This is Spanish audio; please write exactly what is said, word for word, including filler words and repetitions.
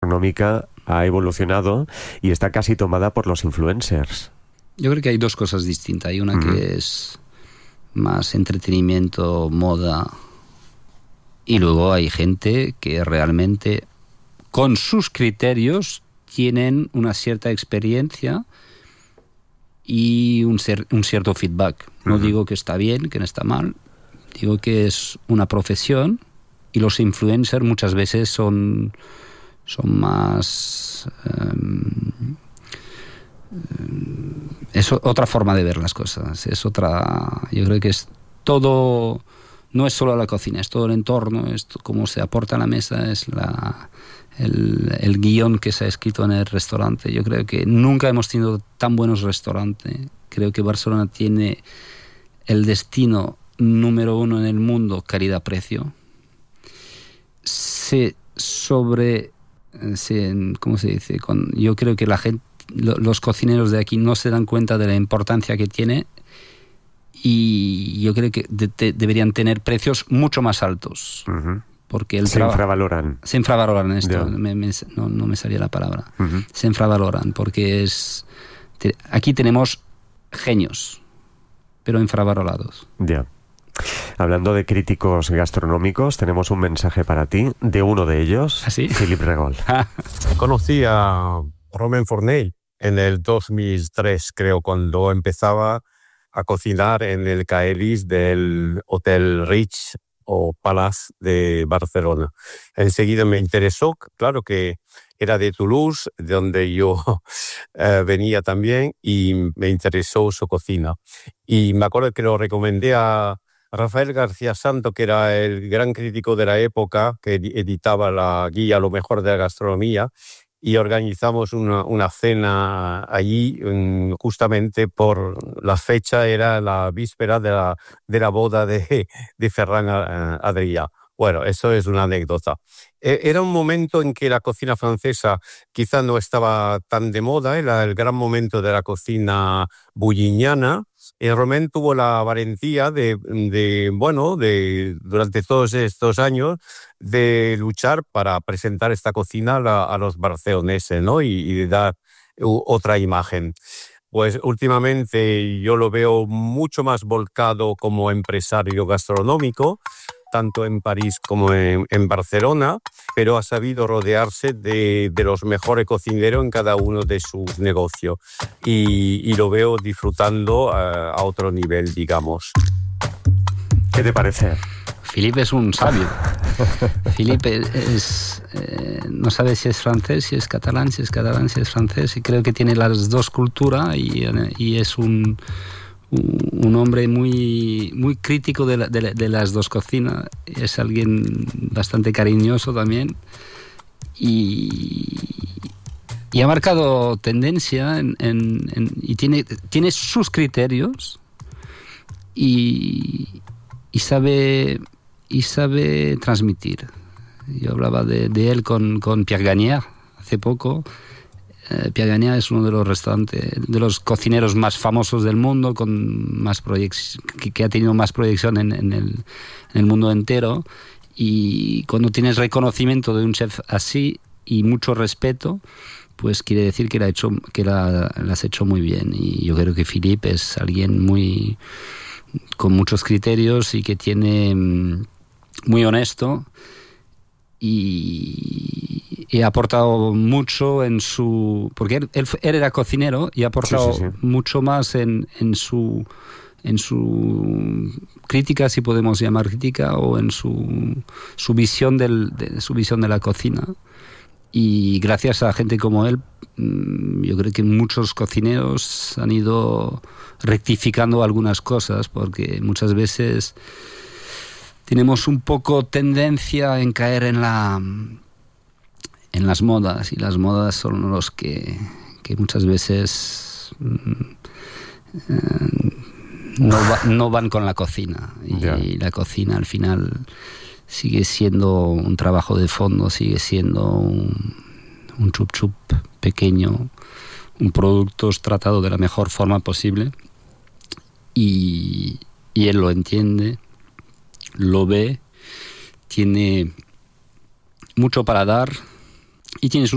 gastronómica ha evolucionado y está casi tomada por los influencers. Yo creo que hay dos cosas distintas. Hay una uh-huh. que es más entretenimiento, moda, y luego hay gente que realmente, con sus criterios, tienen una cierta experiencia y un, cer- un cierto feedback. No uh-huh. digo que está bien, que no está mal, digo que es una profesión y los influencers muchas veces son, son más... Um, um, es otra forma de ver las cosas, es otra... Yo creo que es todo... No es solo la cocina, es todo el entorno, es cómo se aporta a la mesa, es la... El, el guión que se ha escrito en el restaurante. Yo creo que nunca hemos tenido tan buenos restaurantes. Creo que Barcelona tiene el destino número uno en el mundo, calidad-precio. Se sobre... Se, ¿Cómo se dice? Con, yo creo que la gente, lo, los cocineros de aquí no se dan cuenta de la importancia que tiene y yo creo que de, de, deberían tener precios mucho más altos. Uh-huh. Porque el se traba- infravaloran. Se infravaloran esto, yeah. me, me, no, no me salía la palabra. Uh-huh. Se infravaloran porque es... Te, aquí tenemos genios, pero infravalorados. Ya. Yeah. Hablando de críticos gastronómicos, tenemos un mensaje para ti de uno de ellos, ¿Ah, sí? Philippe Regol. Conocí a Romain Fournel en el dos mil tres, creo, cuando empezaba a cocinar en el Caelis del Hotel Rich o Palace de Barcelona. Enseguida me interesó, claro que era de Toulouse, de donde yo eh, venía también, y me interesó su cocina. Y me acuerdo que lo recomendé a Rafael García Santo, que era el gran crítico de la época, que editaba la guía Lo mejor de la gastronomía, y organizamos una, una cena allí, justamente por la fecha, era la víspera de la, de la boda de, de Ferran Adrià. Bueno, eso es una anécdota. Era un momento en que la cocina francesa quizá no estaba tan de moda, era el gran momento de la cocina bullignana. Y Romain tuvo la valentía de, de, bueno, de durante todos estos años, de luchar para presentar esta cocina a, a los barceloneses, ¿no? Y, y de dar otra imagen. Pues últimamente yo lo veo mucho más volcado como empresario gastronómico, tanto en París como en, en Barcelona, pero ha sabido rodearse de, de los mejores cocineros en cada uno de sus negocios. Y, y lo veo disfrutando uh, a otro nivel, digamos. ¿Qué te parece? Philippe es un sabio. Philippe es, eh, no sabe si es francés, si es catalán, si es catalán, si es francés, y creo que tiene las dos culturas y, y es un... un hombre muy, muy crítico de, la, de, la, de las dos cocinas. Es alguien bastante cariñoso también y, y ha marcado tendencia en, en, en, y tiene, tiene sus criterios y, y, sabe, y sabe transmitir. Yo hablaba de, de él con, con Pierre Gagnaire hace poco. Pierre Gagnaire es uno de los restaurantes, de los cocineros más famosos del mundo, con más proyec- que, que ha tenido más proyección en, en, el, en el mundo entero. Y cuando tienes reconocimiento de un chef así y mucho respeto, pues quiere decir que la, hecho, que la, la has hecho muy bien. Y yo creo que Philippe es alguien muy con muchos criterios y que tiene muy honesto. Y, y ha aportado mucho en su... Porque él, él, él era cocinero y ha aportado sí, sí, sí. mucho más en, en su en su crítica, si podemos llamar crítica, o en su, su, visión del, de, su visión de la cocina. Y gracias a gente como él, yo creo que muchos cocineros han ido rectificando algunas cosas, porque muchas veces... tenemos un poco tendencia en caer en la en las modas, y las modas son los que, que muchas veces eh, no, va, no van con la cocina. Y yeah. la cocina al final sigue siendo un trabajo de fondo, sigue siendo un, un chup chup pequeño, un producto tratado de la mejor forma posible, y, y él lo entiende, lo ve, tiene mucho para dar y tiene sus